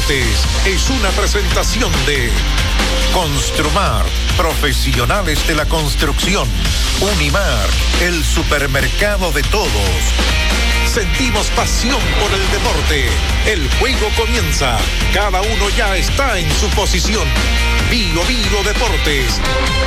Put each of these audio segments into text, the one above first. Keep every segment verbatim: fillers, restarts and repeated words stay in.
Deportes es una presentación de Construmar, profesionales de la construcción. Unimar, el supermercado de todos. Sentimos pasión por el deporte. El juego comienza. Cada uno ya está en su posición. Bio Bio Deportes.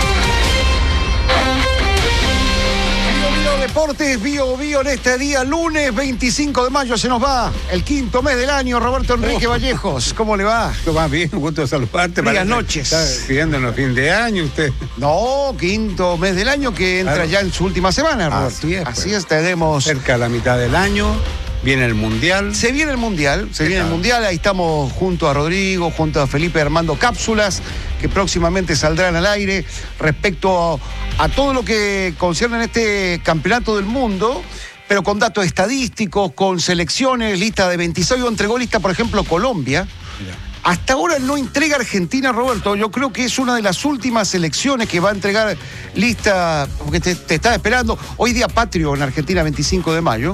Deportes, Bio Bio en este día, lunes veinticinco de mayo, se nos va el quinto mes del año. Roberto Enrique oh. Vallejos, ¿cómo le va? ¿Cómo va? Bien, un gusto saludarte. Buenas noches. Está pidiéndonos fin de año usted. No, quinto mes del año que entra claro. ya en su última semana, Roberto. Así es. Así pues. es, tenemos... Cerca de la mitad del año, viene el Mundial. Se viene el Mundial, se viene el Mundial, ahí estamos junto a Rodrigo, junto a Felipe armando cápsulas que próximamente saldrán al aire respecto a, a todo lo que concierne en este campeonato del mundo, pero con datos estadísticos, con selecciones, lista de veintiséis, entregó lista, por ejemplo, Colombia. Mira. Hasta ahora no entrega Argentina, Roberto. Yo creo que es una de las últimas selecciones que va a entregar lista, porque te, te estaba esperando. Hoy día patrio en Argentina, veinticinco de mayo.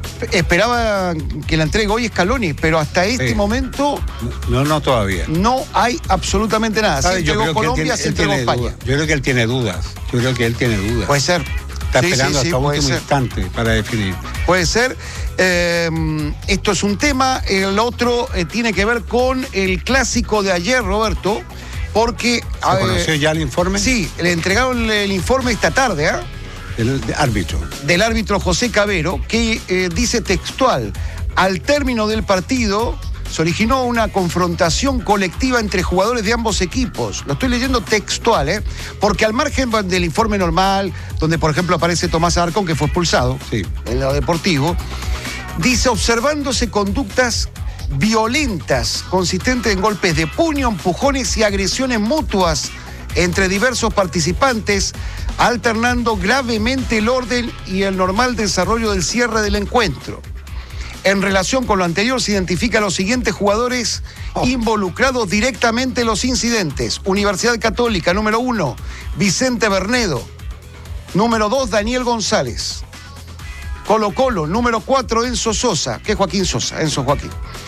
Esperaba que la entregue hoy Scaloni, pero hasta este sí. momento... No, no todavía. No hay absolutamente nada. Se entregó Colombia, se entregó España. Yo creo que él tiene dudas. Yo creo que él tiene dudas. Puede ser. Está sí, esperando sí, hasta sí, último ser. instante para definir. Puede ser. Eh, esto es un tema. El otro eh, tiene que ver con el clásico de ayer, Roberto, porque... ¿Se eh, conoció ya el informe? Sí, le entregaron el informe esta tarde, ¿ah? ¿eh? El árbitro. Del árbitro José Cabero, que eh, dice textual: al término del partido se originó una confrontación colectiva entre jugadores de ambos equipos. Lo estoy leyendo textual, ¿eh? Porque al margen del informe normal, donde por ejemplo aparece Tomás Arcón, que fue expulsado sí. en lo deportivo, dice: observándose conductas violentas, consistentes en golpes de puño, empujones y agresiones mutuas entre diversos participantes, alternando gravemente el orden y el normal desarrollo del cierre del encuentro. En relación con lo anterior, se identifican los siguientes jugadores oh. involucrados directamente en los incidentes. Universidad Católica, número uno, Vicente Bernedo. Número dos, Daniel González. Colo Colo, número cuatro, Enzo Sosa, que es Joaquín Sosa, Enzo Joaquín.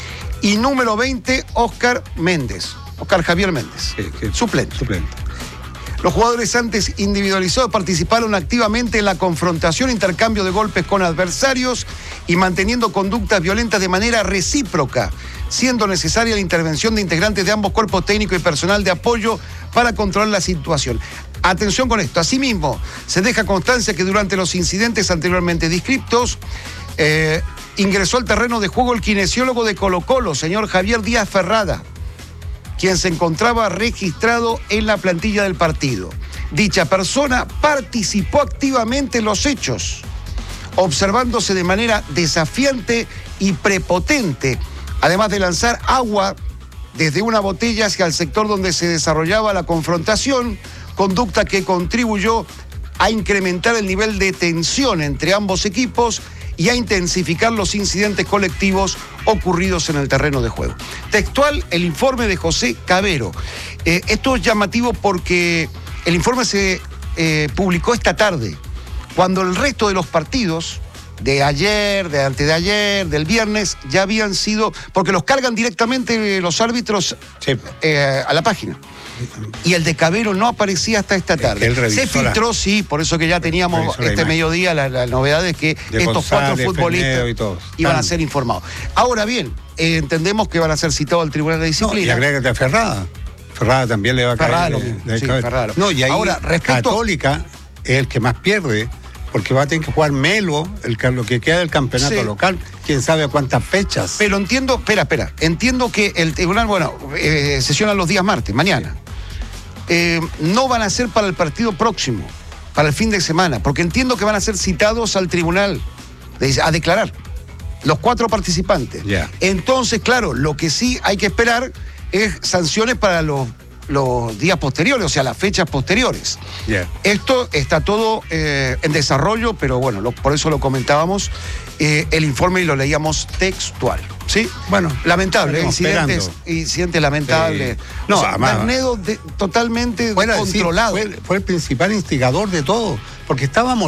Y número veinte, Oscar Méndez, Oscar Javier Méndez, sí, sí. suplente. suplente. Los jugadores antes individualizados participaron activamente en la confrontación, intercambio de golpes con adversarios y manteniendo conductas violentas de manera recíproca, siendo necesaria la intervención de integrantes de ambos cuerpos técnicos y personal de apoyo para controlar la situación. Atención con esto. Asimismo, se deja constancia que durante los incidentes anteriormente descriptos, eh, ingresó al terreno de juego el kinesiólogo de Colo Colo, señor Javier Díaz Ferrada, quien se encontraba registrado en la plantilla del partido. Dicha persona participó activamente en los hechos, observándose de manera desafiante y prepotente, además de lanzar agua desde una botella hacia el sector donde se desarrollaba la confrontación, conducta que contribuyó a incrementar el nivel de tensión entre ambos equipos y a intensificar los incidentes colectivos ocurridos en el terreno de juego. Textual, el informe de José Cabero. Eh, esto es llamativo porque el informe se eh, publicó esta tarde, cuando el resto de los partidos de ayer, de antes de ayer, del viernes, ya habían sido, porque los cargan directamente los árbitros sí. eh, a la página. Y el de Cabero no aparecía hasta esta tarde. Se filtró, la... sí, por eso que ya teníamos este la mediodía la, la novedad de que de estos González, cuatro futbolistas iban Tan... a ser informados. Ahora bien, eh, entendemos que van a ser citados al Tribunal de Disciplina. No, y agrégate a Ferrada. Ferrada también le va a caer. Ferrara, le, le sí, caer. Ferrara. No, y ahí ahora, respecto... Católica es el que más pierde, porque va a tener que jugar Melo, el, lo que queda del campeonato sí. local, quién sabe a cuántas fechas. Pero entiendo, espera, espera, entiendo que el tribunal, bueno, eh, sesiona los días martes, mañana. Eh, no van a ser para el partido próximo, para el fin de semana, porque entiendo que van a ser citados al tribunal de, a declarar los cuatro participantes. Yeah. Entonces, claro, lo que sí hay que esperar es sanciones para los, los días posteriores, o sea, las fechas posteriores. Yeah. Esto está todo eh, en desarrollo, pero bueno, lo, por eso lo comentábamos, eh, el informe y lo leíamos textual. ¿Sí? Bueno, lamentable, incidentes, incidentes lamentables. Sí. No, o sea, además, Bernedo de, totalmente bueno, controlado. Sí, fue, fue el principal instigador de todo, porque estábamos